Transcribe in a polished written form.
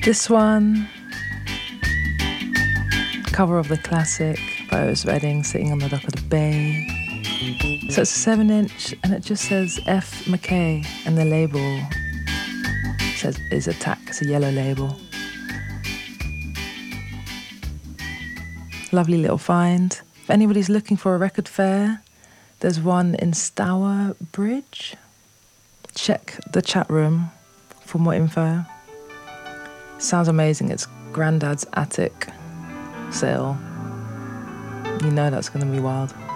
This one, cover of the classic by Otis Redding, Sitting on the Dock of the Bay. So it's a 7-inch and it just says F. McKay, and the label says is Attack. It's a yellow label. Lovely little find. If anybody's looking for a record fair, there's one in Stour Bridge. Check the chat room for more info. Sounds amazing. It's Grandad's Attic sale. You know that's going to be wild.